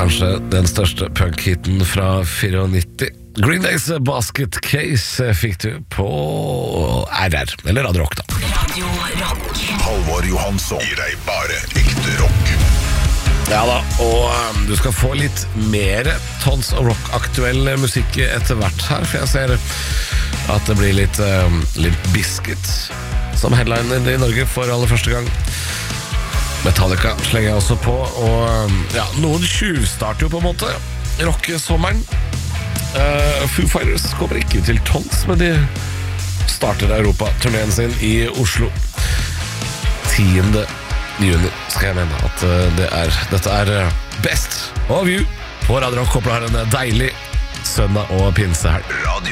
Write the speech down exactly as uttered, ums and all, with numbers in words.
kanskje den største punkhiten fra nittifire. Green Days Basket Case fikk du på R R, eller Radio Rock da. Radio Rock. Halvor Johansson gir deg bare ekte rock. Ja da, og um, du skal få litt mer Tons of Rock-aktuell musikk etter hvert her, for jeg ser at det blir litt um, Limp Bizkit som headliner i Norge for aller første gang. Metallica slenger jeg også på, og um, ja, noen tjuvstarter jo på en måte rockesommeren. uh, Foo Fighters kommer ikke til Tons, men de starter Europa-turnéen sin i Oslo tiende juni, skal jeg mene at uh, det er, dette er uh, Best of You på Radio Rock. Håper du har en deilig søndag og pinse her. Radio